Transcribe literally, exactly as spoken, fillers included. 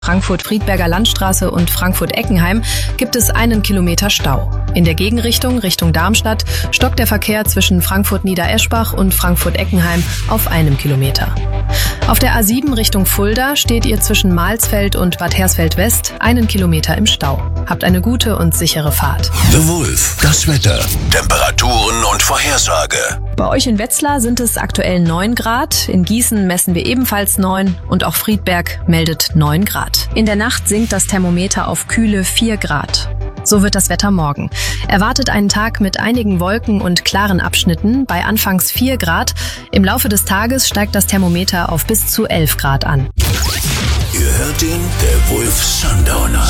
Frankfurt-Friedberger Landstraße und Frankfurt-Eckenheim gibt es einen Kilometer Stau. In der Gegenrichtung Richtung Darmstadt stockt der Verkehr zwischen Frankfurt-Niedereschbach und Frankfurt-Eckenheim auf einem Kilometer. Auf der A sieben Richtung Fulda steht ihr zwischen Mahlsfeld und Bad Hersfeld-West einen Kilometer im Stau. Habt eine gute und sichere Fahrt. The Wolf, das Wetter, Temperaturen und Vorhersage. Bei euch in Wetzlar sind es aktuell neun Grad, in Gießen messen wir ebenfalls neun und auch Friedberg meldet neun Grad. In der Nacht sinkt das Thermometer auf kühle vier Grad. So wird das Wetter morgen. Erwartet einen Tag mit einigen Wolken und klaren Abschnitten bei anfangs vier Grad. Im Laufe des Tages steigt das Thermometer auf bis zu elf Grad an. Ihr hört ihn, der Wolf Sundowner.